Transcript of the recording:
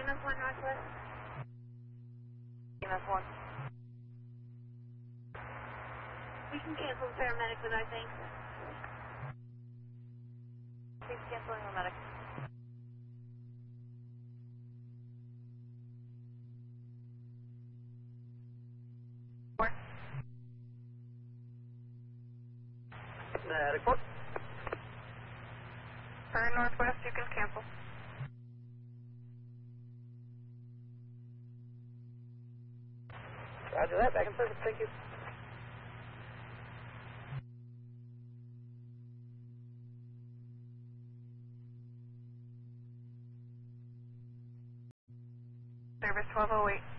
EMS 1 Northwest. EMS 1. We can cancel the paramedic with our thanks. Please cancel the medic. Medic 4. For Northwest, you can cancel. Roger that, back in service, thank you. Service 1208.